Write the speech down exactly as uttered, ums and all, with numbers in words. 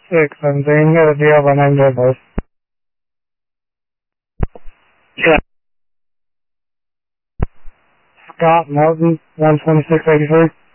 Six, I'm saying you got a deal by name Dead Boys. Yeah. Scott Martin, one twenty-six eighty-three.